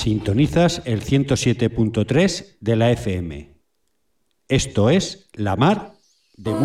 Sintonizas el 107.3 de la FM. Esto es La Mar de Música.